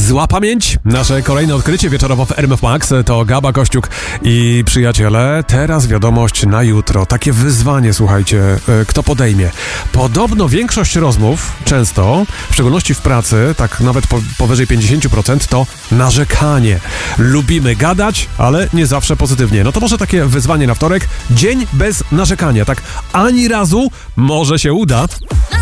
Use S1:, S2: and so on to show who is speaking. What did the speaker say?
S1: Zła pamięć. Nasze kolejne odkrycie wieczorowo w RMF Max to Gaba Kościuk i przyjaciele. Teraz wiadomość na jutro. Takie wyzwanie, słuchajcie, kto podejmie. Podobno większość rozmów, często, w szczególności w pracy, tak nawet powyżej 50%, to narzekanie. Lubimy gadać, ale nie zawsze pozytywnie. No to może takie wyzwanie na wtorek. Dzień bez narzekania. Tak ani razu, może się uda.